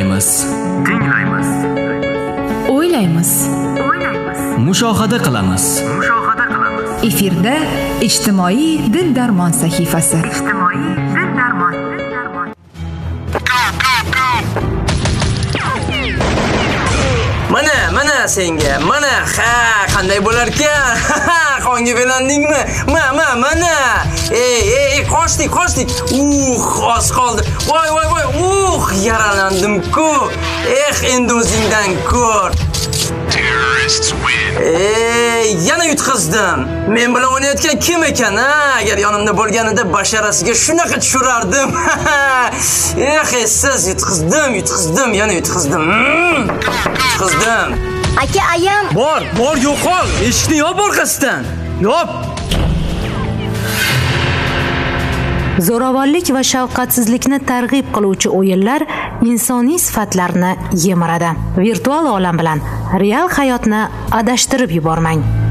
Tinglaymiz. O'ylaymiz. Mushohada qilamiz. Efirda ijtimoiy dil darmon sahifasi. Mana senga. Mana qanday bo'lar ekan? Qonga belandingmi? Mana. Ey, qochdik. Oz qoldi. Voy. Yaralandim-ku. Endi o'zingdan ko'r. Yana yutqizdim. Men bilan o'ynayotgan kim ekan, ha? Agar yonimda bo'lganida basharasiga shunaqa tushirardim. Siz yutqizdim, yana yutqizdim. Yutqizdim. Aka, ayam. Bor, yo'qol. Eshikni yop orqasidan. Yop. Zo'ravonlik va shafqatsizlikni targ'ib qiluvchi o'yinlar insoniy sifatlarni yemiradi. Virtual olam bilan real hayotni adashtirib yubormang.